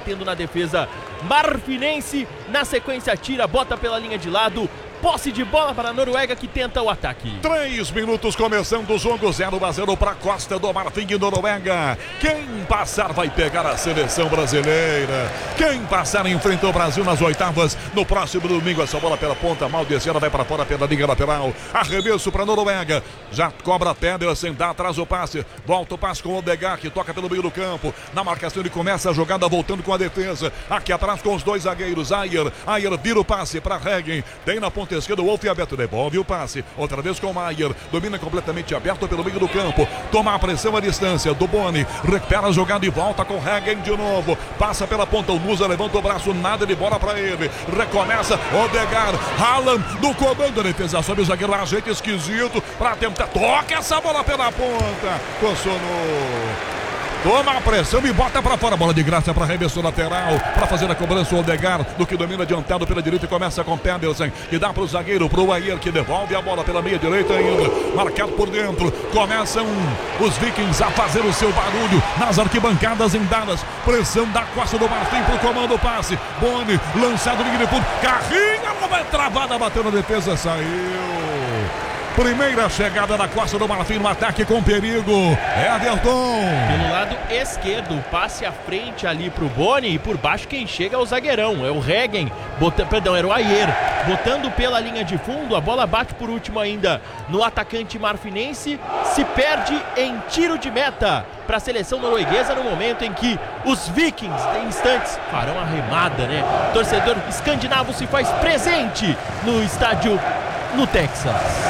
batendo na defesa marfinense. Na sequência tira, bota pela linha de lado. Posse de bola para a Noruega, que tenta o ataque. 3 minutos começando o jogo, 0-0 para Costa do Marfim e Noruega. Quem passar vai pegar a seleção brasileira. Quem passar enfrenta o Brasil nas oitavas no próximo domingo. Essa bola pela ponta, mal descida, vai para fora pela linha lateral. Arremesso para a Noruega. Já cobra a pedra, sem dar atrás o passe. Volta o passe com o Odegaard, que toca pelo meio do campo. Na marcação ele começa a jogada voltando com a defesa. Aqui atrás com os dois zagueiros. Ayer vira o passe para Hegen. Tem na ponta esquerda o Wolf aberto, devolve o passe. Outra vez com o Maier. Domina completamente aberto pelo meio do campo. Toma a pressão à distância do Boni. Recupera a jogada e volta com Hegen de novo. Passa pela ponta. O Nusa levanta o braço. Nada de bola para ele. Recomeça. Odegaard. Haaland no comando. A defesa sobe o zagueiro. Ajeita esquisito para tentar. Toca essa bola pela ponta. Consonou. Toma a pressão e bota para fora. Bola de graça para arremesso lateral. Para fazer a cobrança o Odegaard. Do que domina adiantado pela direita e começa com Pedersen. Que dá para o zagueiro, para o Ayer, que devolve a bola pela meia direita ainda. Marcado por dentro. Começam os Vikings a fazer o seu barulho nas arquibancadas em Dallas. Pressão da Costa do Marfim para o comando passe. Boni, lançado linha de fundo. Carrinha, não vai travada, bateu na defesa, saiu. Primeira chegada da Costa do Marfim no ataque com perigo. Everton. Pelo lado esquerdo, passe à frente ali pro Boni e por baixo quem chega é o zagueirão, é o Hegen. Era o Ayer. Botando pela linha de fundo, a bola bate por último ainda no atacante marfinense. Se perde em tiro de meta para a seleção norueguesa no momento em que os Vikings, em instantes, farão a remada, né? O torcedor escandinavo se faz presente no estádio no Texas.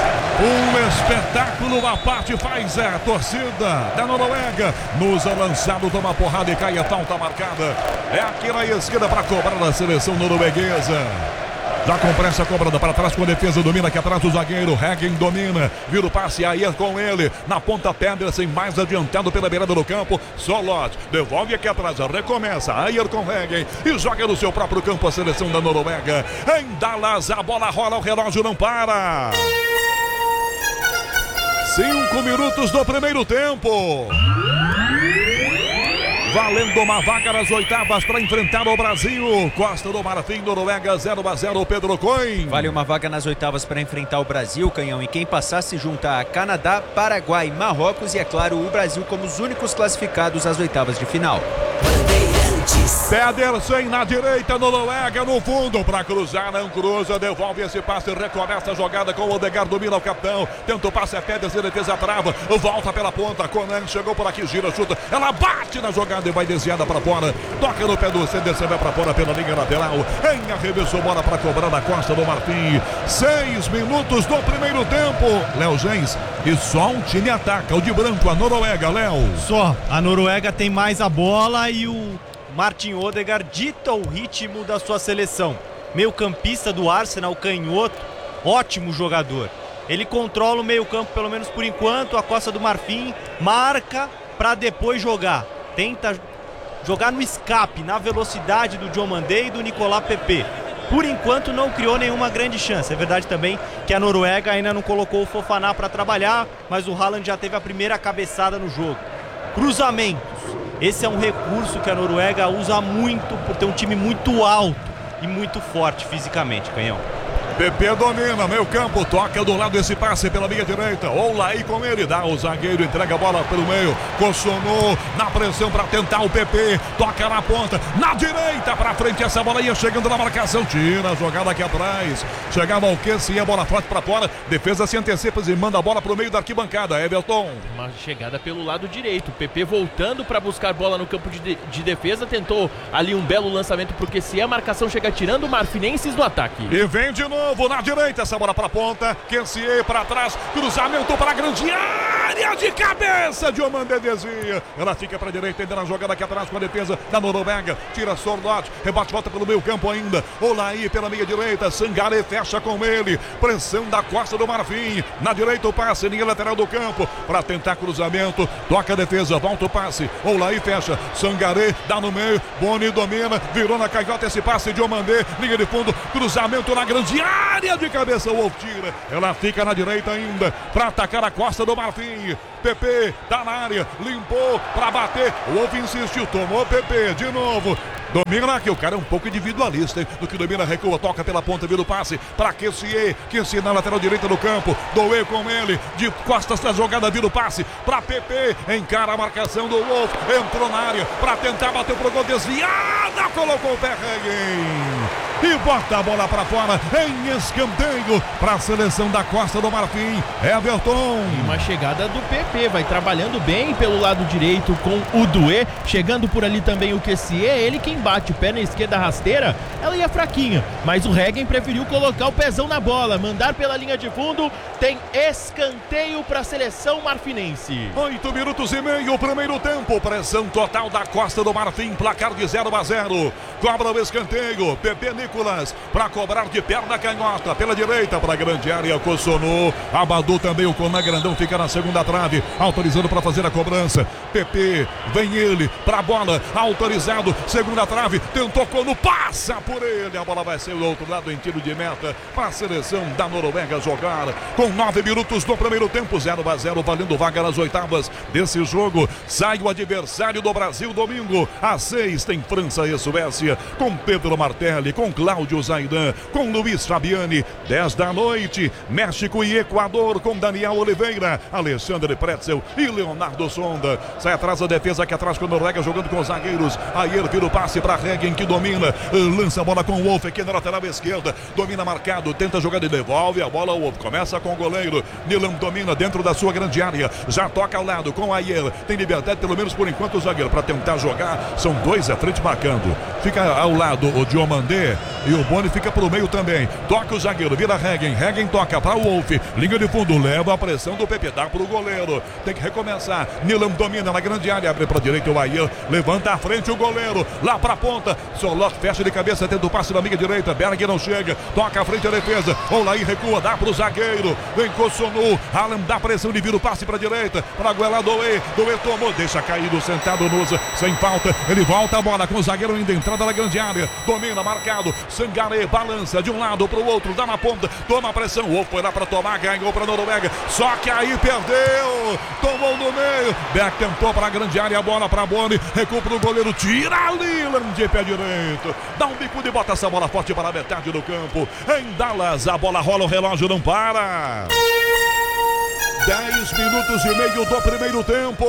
Um espetáculo à parte faz a torcida da Noruega. Nusa lançado, toma porrada e cai a falta marcada. É aqui na esquerda para cobrar a seleção norueguesa. Já com pressa cobrada para trás com a defesa, domina aqui atrás o zagueiro, Hegen domina, vira o passe, Ayer com ele, na ponta Pedersen, mais adiantado pela beirada do campo, Solot, devolve aqui atrás, recomeça, Ayer com Hegen e joga no seu próprio campo a seleção da Noruega. Em Dallas, a bola rola, o relógio não para. 5 minutos do primeiro tempo. Valendo uma vaga nas oitavas para enfrentar o Brasil. Costa do Marfim, Noruega 0-0, Pedro Coin. Vale uma vaga nas oitavas para enfrentar o Brasil, Canhão. E quem passar se junta a Canadá, Paraguai, Marrocos e, é claro, o Brasil como os únicos classificados às oitavas de final. Pedersen na direita, Noruega no fundo para cruzar, não cruza, devolve esse passe, recomeça a jogada com o Odegaard, domina o capitão, tenta o passe, é Pedersen, defesa trava, volta pela ponta, Conan chegou por aqui, gira, chuta, ela bate na jogada e vai desviada para fora, toca no pé do Senderson, vai para fora pela linha lateral, em arremesso, bola para cobrar na Costa do Marfim. 6 minutos do primeiro tempo, Léo Gens, e só um time ataca, o de branco, a Noruega, Léo. Só, a Noruega tem mais a bola e o Martin Odegaard dita o ritmo da sua seleção. Meio campista do Arsenal, canhoto, ótimo jogador. Ele controla o meio campo, pelo menos por enquanto. A Costa do Marfim marca para depois jogar. Tenta jogar no escape, na velocidade do Diomandé e do Nicolas Pepe. Por enquanto não criou nenhuma grande chance. É verdade também que a Noruega ainda não colocou o Fofana para trabalhar, mas o Haaland já teve a primeira cabeçada no jogo. Cruzamentos. Esse é um recurso que a Noruega usa muito por ter um time muito alto e muito forte fisicamente, Canhão. Pepe domina, meio campo, toca do lado esse passe pela linha direita, Oulaí com ele, dá o zagueiro, entrega a bola pelo meio, Consonnou na pressão para tentar o Pepe, toca na ponta, na direita para frente, essa bola ia chegando na marcação, tira a jogada aqui atrás, chegava ao que, se a bola forte para fora, defesa se antecipa e manda a bola pro meio da arquibancada, Everton. Uma chegada pelo lado direito, Pepe voltando para buscar bola no campo de defesa, tentou ali um belo lançamento porque se a marcação chega tirando, Marfinenses no ataque. E vem de novo na direita, essa bola para ponta, Kensie para trás, cruzamento para a grande área de cabeça, Diomandé desvia, ela fica para a direita, ainda na jogada aqui atrás com a defesa da Noruega, tira Sorloth, rebate, volta pelo meio campo ainda, Oulaí pela meia direita, Sangaré fecha com ele, pressão da Costa do Marfim, na direita o passe, linha lateral do campo, para tentar cruzamento, toca a defesa, volta o passe, Oulaí fecha, Sangaré dá no meio, Boni domina, virou na canhota esse passe, Diomandé, linha de fundo, cruzamento na grande área de cabeça, o Wolf tira, ela fica na direita ainda, para atacar a Costa do Marfim, Pepe tá na área, limpou para bater, o Wolf insistiu, tomou Pepe de novo, Domina aqui, o cara é um pouco individualista, hein? Do que domina, recua, toca pela ponta, vira o passe para Kessié na lateral direita do campo, Doué com ele, de costas da jogada, vira o passe para PP, encara a marcação do Wolf, entrou na área para tentar bater pro gol, desviada, colocou o pé, e bota a bola para fora em escanteio para a seleção da Costa do Marfim. Everton. E uma chegada do PP, vai trabalhando bem pelo lado direito com o Doué, chegando por ali também o Kessié, ele quem bate o pé na esquerda rasteira, ela ia fraquinha, mas o Regen preferiu colocar o pezão na bola, mandar pela linha de fundo, tem escanteio para a seleção marfinense. 8 minutos e meio, primeiro tempo, pressão total da Costa do Marfim, placar de 0-0, cobra o escanteio, PP Nicolas, para cobrar de perna canhota, pela direita, para a grande área, Cossonô, Abadu também, o Conan Grandão fica na segunda trave, autorizando para fazer a cobrança, PP, vem ele, para a bola, autorizado, segunda trave, tentou Cono, passa por ele, a bola vai ser do outro lado em tiro de meta, para a seleção da Noruega jogar, com 9 minutos no primeiro tempo, 0-0, valendo vaga nas oitavas desse jogo, sai o adversário do Brasil domingo, às 6 tem França e Suécia, com Pedro Martelli, com Cláudio Zaidan, com Luiz Fabiani, 10 da noite, México e Equador, com Daniel Oliveira, Alexandre Pretzel e Leonardo Sonda, sai atrás a defesa aqui atrás com a Noruega, jogando com os zagueiros, Ayer vira o passe para Regen, que domina, lança a bola com o Wolf aqui na lateral esquerda, domina marcado, tenta jogar e devolve a bola, o Wolf começa com o goleiro, Nilan domina dentro da sua grande área, já toca ao lado com Ayer, tem liberdade pelo menos por enquanto o zagueiro para tentar jogar, são dois à frente marcando, fica ao lado o Diomandé e o Boni fica pro meio também, toca o zagueiro, vira Regen toca para o Wolf, linha de fundo, leva a pressão do PP, dá pro goleiro, tem que recomeçar, Nilan domina na grande área, abre para direita o Ayer, levanta à frente o goleiro, lá pra ponta, Solot fecha de cabeça, tenta o passe na minha direita, Berg não chega, toca à frente a defesa, Olaí recua, dá pro zagueiro, vem Cossonô, Alan dá pressão, ele vira o passe pra direita, pra Guelá, Doué tomou, deixa caído, sentado Nusa, sem falta, ele volta a bola com o zagueiro ainda, entrada na grande área, domina, marcado, Sangaré, balança de um lado pro outro, dá na ponta, toma a pressão, o foi lá pra tomar, ganhou pra Noruega, só que aí perdeu, tomou no meio, Beck tentou pra grande área, a bola pra Boni, recua pro goleiro, tira Lilan de pé direito, dá um bicudo e bota essa bola forte para a metade do campo, em Dallas, a bola rola, o relógio não para. 10 minutos e meio do primeiro tempo.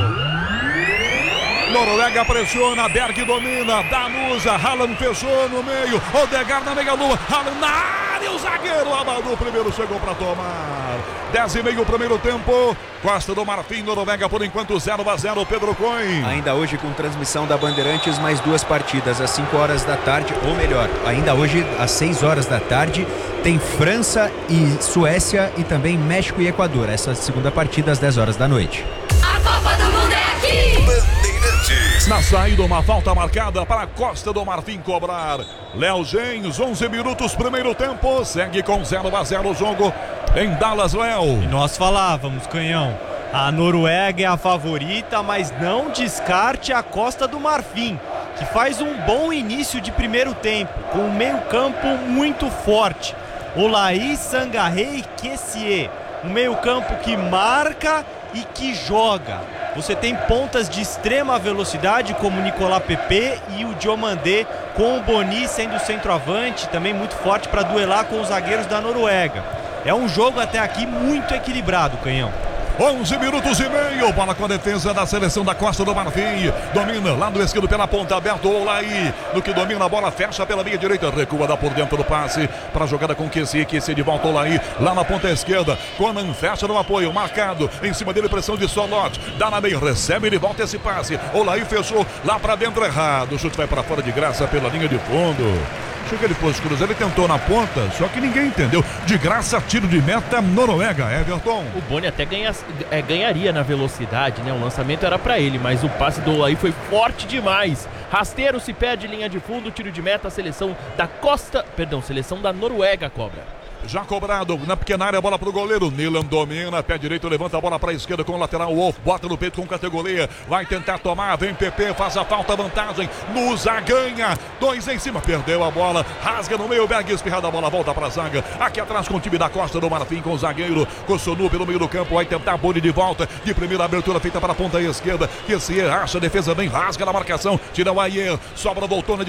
Noruega pressiona, Berg domina, Danusa, Haaland fechou no meio, Odegaard na meia-lua, Haaland na área, o zagueiro Abadu primeiro chegou para tomar. 10 e meio primeiro tempo, Costa do Marfim, Noruega por enquanto 0-0, Pedro Coin. Ainda hoje com transmissão da Bandeirantes, mais duas partidas às 5 horas da tarde, ou melhor, ainda hoje às 6 horas da tarde, tem França e Suécia e também México e Equador, essa segunda partida às 10 horas da noite. A Copa do Mundo é aqui! Na saída, uma falta marcada para a Costa do Marfim cobrar. Léo Gens, 11 minutos, primeiro tempo. Segue com 0-0 o jogo em Dallas, Léo. E nós falávamos, Canhão, a Noruega é a favorita, mas não descarte a Costa do Marfim, que faz um bom início de primeiro tempo, com um meio-campo muito forte. Olaí, Sangaré e Kessié. Um meio-campo que marca e que joga. Você tem pontas de extrema velocidade como o Nicolas Pepe e o Diomandé, com o Boni sendo centroavante, também muito forte para duelar com os zagueiros da Noruega. É um jogo até aqui muito equilibrado, Canhão. 11 minutos e meio, bola com a defesa da seleção da Costa do Marfim, domina, lado esquerdo pela ponta, aberto Olaí, no que domina a bola, fecha pela linha direita, recua, dá por dentro do passe, para a jogada com Kessié de volta Olaí, lá na ponta esquerda, Conan fecha no apoio, marcado, em cima dele pressão de Solot, dá na meia, recebe, ele volta esse passe, Olaí fechou, lá para dentro errado, o chute vai para fora de graça pela linha de fundo. Chega ele pôs cruzado, ele tentou na ponta, só que ninguém entendeu. De graça, tiro de meta, Noruega, Everton. O Boni até ganharia na velocidade, né? O lançamento era pra ele, mas o passe do Olaí foi forte demais. Rasteiro se perde linha de fundo, tiro de meta, seleção da Noruega cobra. Já cobrado na pequena área, bola pro goleiro. Nilan domina, pé direito, levanta a bola pra esquerda com o lateral. Wolf bota no peito com categoria. Vai tentar tomar, vem PP, faz a falta, vantagem. Nusa ganha. 2 em cima, perdeu a bola. Rasga no meio, Berg espirrada a bola, volta pra zaga. Aqui atrás com o time da Costa do Marfim, com o zagueiro. Cossonu pelo meio do campo, vai tentar Boni de volta. De primeira abertura feita para a ponta esquerda. Que se acha a defesa bem, rasga na marcação. Tira o Ayer, sobra, voltou na